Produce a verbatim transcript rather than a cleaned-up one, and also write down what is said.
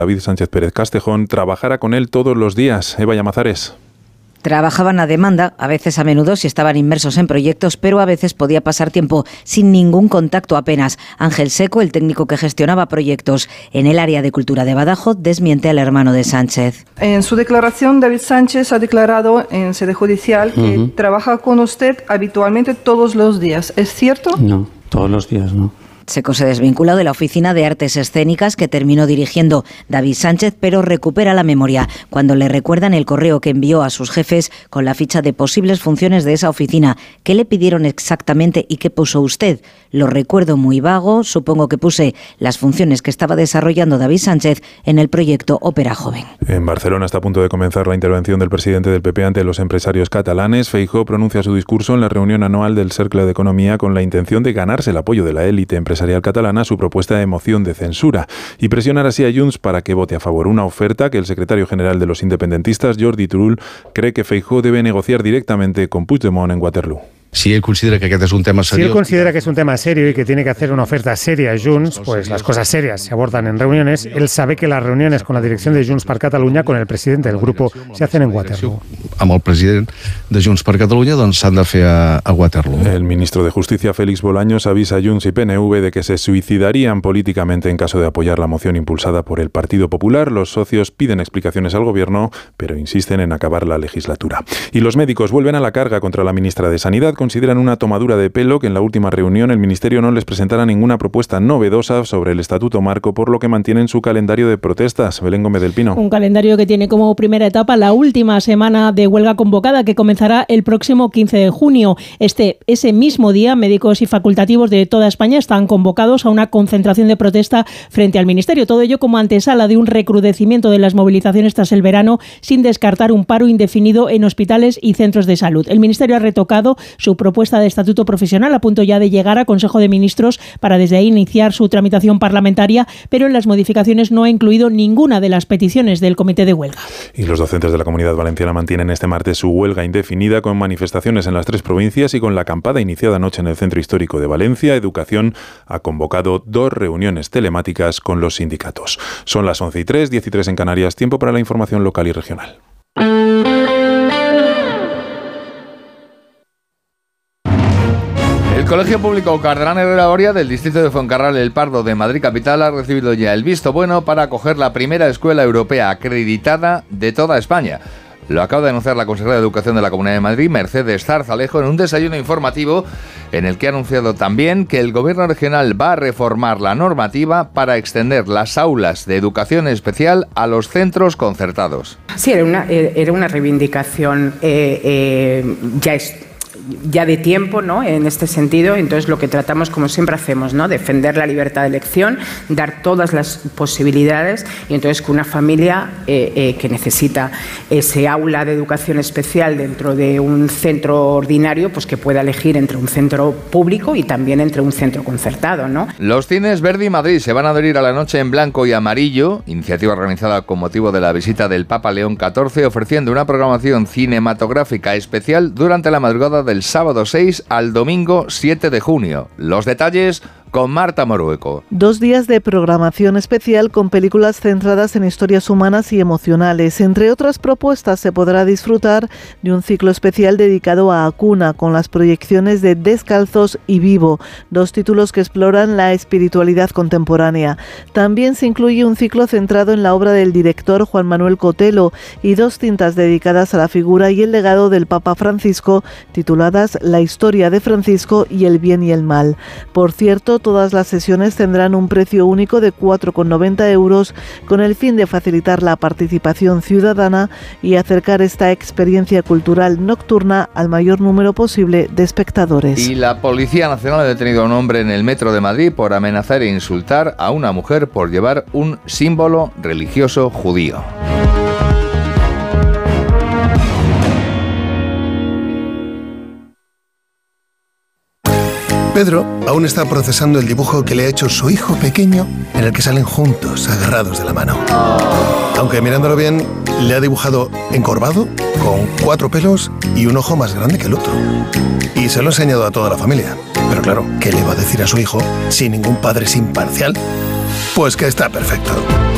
David Sánchez Pérez Castejón trabajara con él todos los días. Eva Llamazares. Trabajaban a demanda, a veces a menudo si estaban inmersos en proyectos, pero a veces podía pasar tiempo sin ningún contacto apenas. Ángel Seco, el técnico que gestionaba proyectos en el área de cultura de Badajoz, desmiente al hermano de Sánchez. En su declaración, David Sánchez ha declarado en sede judicial que uh-huh. trabaja con usted habitualmente todos los días. ¿Es cierto? No, todos los días no. Seco se desvinculó de la Oficina de Artes Escénicas que terminó dirigiendo David Sánchez, pero recupera la memoria cuando le recuerdan el correo que envió a sus jefes con la ficha de posibles funciones de esa oficina. ¿Qué le pidieron exactamente y qué puso usted? Lo recuerdo muy vago, supongo que puse las funciones que estaba desarrollando David Sánchez en el proyecto Ópera Joven. En Barcelona está a punto de comenzar la intervención del presidente del P P ante los empresarios catalanes. Feijóo pronuncia su discurso en la reunión anual del Cercle de Economía con la intención de ganarse el apoyo de la élite empresarial catalana a su propuesta de moción de censura y presionar así a Junts para que vote a favor. Una oferta que el secretario general de los independentistas, Jordi Turull, cree que Feijóo debe negociar directamente con Puigdemont en Waterloo. Si él considera que este es un tema serio... Si él considera que es un tema serio y que tiene que hacer una oferta seria a Junts, pues las cosas serias se abordan en reuniones. Él sabe que las reuniones con la dirección de Junts per Catalunya, con el presidente del grupo, se hacen en Waterloo. Amb el president de Junts per Catalunya, doncs s'han de fer a, a Waterloo. El ministro de Justicia, Félix Bolaños, avisa a Junts y P N V de que se suicidarían políticamente en caso de apoyar la moción impulsada por el Partido Popular. Los socios piden explicaciones al gobierno, pero insisten en acabar la legislatura. Y los médicos vuelven a la carga contra la ministra de Sanidad. Consideran una tomadura de pelo que en la última reunión el Ministerio no les presentara ninguna propuesta novedosa sobre el Estatuto Marco, por lo que mantienen su calendario de protestas. Belén Gómez del Pino. Un calendario que tiene como primera etapa la última semana de huelga convocada, que comenzará el próximo quince de junio. Este, ese mismo día, médicos y facultativos de toda España están convocados a una concentración de protesta frente al Ministerio. Todo ello como antesala de un recrudecimiento de las movilizaciones tras el verano, sin descartar un paro indefinido en hospitales y centros de salud. El Ministerio ha retocado su propuesta de estatuto profesional a punto ya de llegar a Consejo de Ministros para desde ahí iniciar su tramitación parlamentaria, pero en las modificaciones no ha incluido ninguna de las peticiones del comité de huelga. Y los docentes de la Comunidad Valenciana mantienen este martes su huelga indefinida con manifestaciones en las tres provincias y con la acampada iniciada anoche en el Centro Histórico de Valencia. Educación ha convocado dos reuniones telemáticas con los sindicatos. Son las once y tres, diez y tres en Canarias, tiempo para la información local y regional. El Colegio Público Cardenal Herrera Oria del distrito de Fuencarral El Pardo de Madrid Capital ha recibido ya el visto bueno para acoger la primera escuela europea acreditada de toda España. Lo acaba de anunciar la consejera de Educación de la Comunidad de Madrid, Mercedes Zarzalejo, en un desayuno informativo en el que ha anunciado también que el Gobierno regional va a reformar la normativa para extender las aulas de educación especial a los centros concertados. Sí, era una, era una reivindicación eh, eh, ya es ya de tiempo, ¿no?, en este sentido. Entonces lo que tratamos, como siempre hacemos, ¿no?, defender la libertad de elección, dar todas las posibilidades, y entonces que una familia eh, eh, que necesita ese aula de educación especial dentro de un centro ordinario, pues que pueda elegir entre un centro público y también entre un centro concertado, ¿no? Los cines Verdi Madrid se van a adherir a la Noche en Blanco y Amarillo, iniciativa organizada con motivo de la visita del Papa León catorce, ofreciendo una programación cinematográfica especial durante la madrugada del sábado seis al domingo siete de junio. Los detalles con Marta Morueco. Dos días de programación especial con películas centradas en historias humanas y emocionales. Entre otras propuestas, se podrá disfrutar de un ciclo especial dedicado a Acuna, con las proyecciones de Descalzos y Vivo, dos títulos que exploran la espiritualidad contemporánea. También se incluye un ciclo centrado en la obra del director Juan Manuel Cotelo y dos cintas dedicadas a la figura y el legado del Papa Francisco, tituladas La historia de Francisco y el bien y el mal. Por cierto, todas las sesiones tendrán un precio único de cuatro con noventa euros, con el fin de facilitar la participación ciudadana y acercar esta experiencia cultural nocturna al mayor número posible de espectadores. Y la Policía Nacional ha detenido a un hombre en el metro de Madrid por amenazar e insultar a una mujer por llevar un símbolo religioso judío. Pedro aún está procesando el dibujo que le ha hecho su hijo pequeño, en el que salen juntos, agarrados de la mano. Aunque mirándolo bien, le ha dibujado encorvado, con cuatro pelos y un ojo más grande que el otro. Y se lo ha enseñado a toda la familia. Pero claro, ¿qué le va a decir a su hijo si ningún padre es imparcial? Pues que está perfecto.